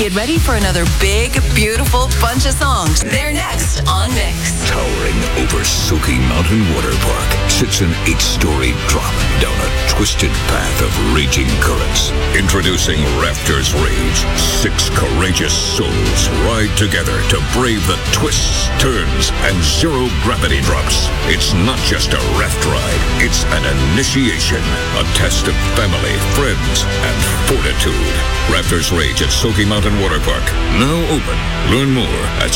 Get ready for another big, beautiful bunch of songs. They're next on Mix. Towering over Soaky Mountain Water Park sits an 8-story drop down a twisted path of raging currents. Introducing Rafters Rage. 6 courageous souls ride together to brave the twists, turns, and zero-gravity drops. It's not just a raft ride. It's an initiation. A test of family, friends, and fortitude. Rafters Rage at Soaky Mountain Water Park. Now open. Learn more at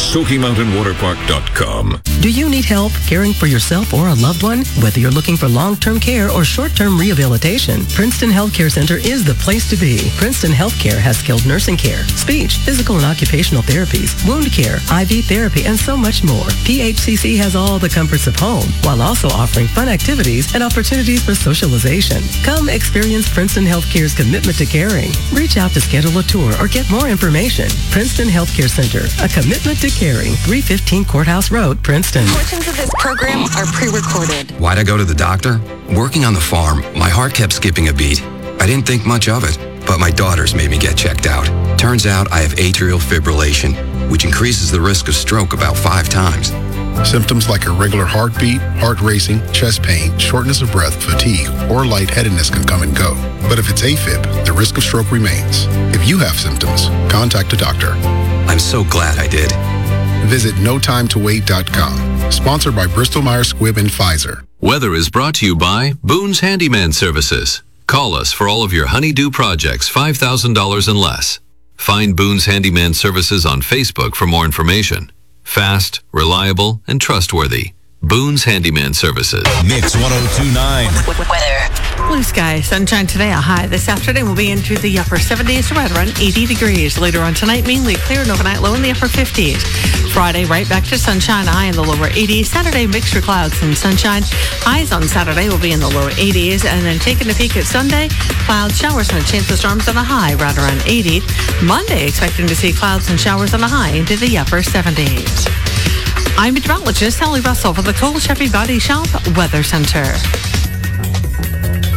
SoakyMountainWaterPark.com. Do you need help caring for yourself or a loved one? Whether you're looking for long-term care or short-term rehabilitation, Princeton Healthcare Center is the place to be. Princeton Healthcare has skilled nursing care, speech, physical and occupational therapies, wound care, IV therapy, and so much more. PHCC has all the comforts of home while also offering fun activities and opportunities for socialization. Come experience Princeton Healthcare's commitment to caring. Reach out to schedule a tour or get more information. Princeton Healthcare Center, a commitment to caring. 315 Courthouse Road, Princeton. Portions of this program are pre-recorded. Why'd I go to the doctor? Working on the farm, my heart kept skipping a beat. I didn't think much of it, but my daughters made me get checked out. Turns out I have atrial fibrillation, which increases the risk of stroke about 5 times. Symptoms like irregular heartbeat, heart racing, chest pain, shortness of breath, fatigue, or lightheadedness can come and go. But if it's AFib, the risk of stroke remains. If you have symptoms, contact a doctor. I'm so glad I did. Visit NoTimeToWait.com. Sponsored by Bristol-Myers Squibb and Pfizer. Weather is brought to you by Boone's Handyman Services. Call us for all of your honeydew projects, $5,000 and less. Find Boone's Handyman Services on Facebook for more information. Fast, reliable, and trustworthy. Boone's Handyman Services. Mix 102.9. Weather. Blue sky, sunshine today, a high. This afternoon will be into the upper 70s to right around 80 degrees. Later on tonight, mainly clear and overnight low in the upper 50s. Friday, right back to sunshine, high in the lower 80s. Saturday, mixture clouds and sunshine. Highs on Saturday will be in the lower 80s. And then taking a peek at Sunday, clouds, showers, and a chance of storms on a high right around 80. Monday, expecting to see clouds and showers on a high into the upper 70s. I'm meteorologist Sally Russell for the Cole Chevy Body Shop Weather Center.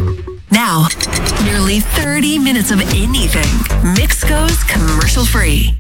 Now, nearly 30 minutes of anything. Mix goes commercial free.